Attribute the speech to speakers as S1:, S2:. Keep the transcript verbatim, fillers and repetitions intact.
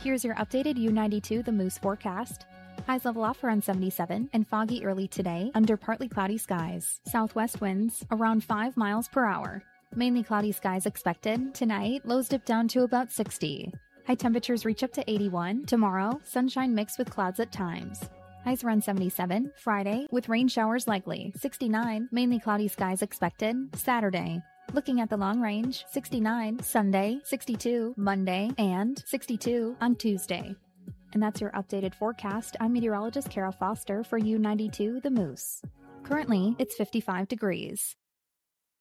S1: Here's your updated U ninety-two The Moose forecast. Highs level off around seventy-seven and foggy early today under partly cloudy skies. Southwest winds around five miles per hour. Mainly cloudy skies expected. Tonight, lows dip down to about sixty. High temperatures reach up to eighty-one. Tomorrow, sunshine mixed with clouds at times. Highs around seventy-seven. Friday, with rain showers likely. sixty-nine. Mainly cloudy skies expected. Saturday, looking at the long range, sixty-nine. Sunday, sixty-two. Monday, and sixty-two on Tuesday. And that's your updated forecast. I'm meteorologist Kara Foster for U ninety-two The Moose. Currently, it's fifty-five degrees.